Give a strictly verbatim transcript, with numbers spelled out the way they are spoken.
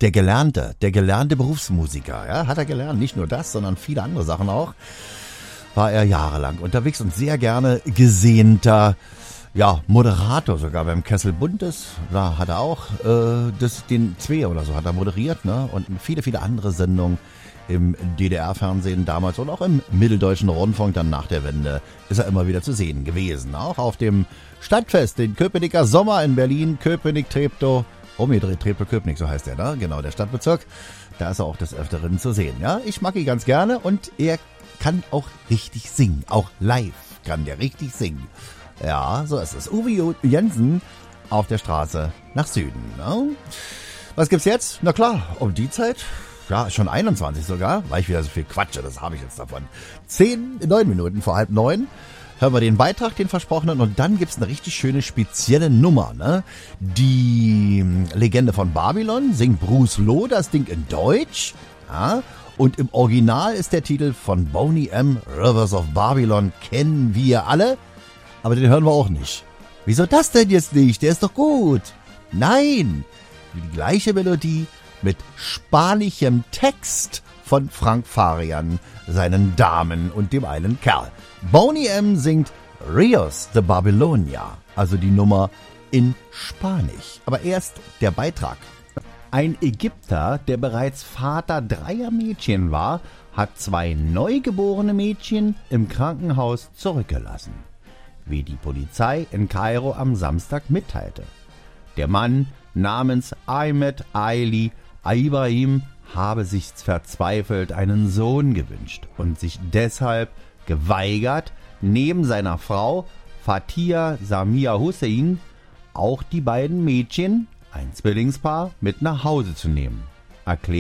der Gelernte, der gelernte Berufsmusiker. Ja, hat er gelernt, nicht nur das, sondern viele andere Sachen auch. War er jahrelang unterwegs und sehr gerne gesehnter, ja, Moderator sogar beim Kessel Buntes. Da hat er auch äh, das, den Zwei oder so hat er moderiert, ne? Und viele, viele andere Sendungen im D D R-Fernsehen damals und auch im Mitteldeutschen Rundfunk dann nach der Wende ist er immer wieder zu sehen gewesen. Auch auf dem Stadtfest, den Köpenicker Sommer in Berlin, Köpenick-Treptow, umgedreht, Treptow-Köpenick, so heißt der, ne? Genau, der Stadtbezirk. Da ist er auch des Öfteren zu sehen, ja? Ich mag ihn ganz gerne und er kann auch richtig singen. Auch live kann der richtig singen. Ja, so ist es. Uwe Jensen auf der Straße nach Süden, ne? Was gibt's jetzt? Na klar, um die Zeit... Ja, schon einundzwanzig sogar, weil ich wieder so viel quatsche, das habe ich jetzt davon. Zehn, neun Minuten vor halb neun hören wir den Beitrag, den versprochenen, und dann gibt's eine richtig schöne spezielle Nummer, ne? Die Legende von Babylon singt Bruce Loh das Ding in Deutsch, ja? Und im Original ist der Titel von Boney M. Rivers of Babylon, kennen wir alle, aber den hören wir auch nicht. Wieso das denn jetzt nicht? Der ist doch gut. Nein, die gleiche Melodie mit spanischem Text von Frank Farian, seinen Damen und dem einen Kerl. Boney M. singt Rios de Babylonia, also die Nummer in Spanisch. Aber erst der Beitrag. Ein Ägypter, der bereits Vater dreier Mädchen war, hat zwei neugeborene Mädchen im Krankenhaus zurückgelassen, wie die Polizei in Kairo am Samstag mitteilte. Der Mann namens Ahmed Ali Ibrahim habe sich verzweifelt einen Sohn gewünscht und sich deshalb geweigert, neben seiner Frau Fatia Samia Hussein auch die beiden Mädchen, ein Zwillingspaar, mit nach Hause zu nehmen, erklärt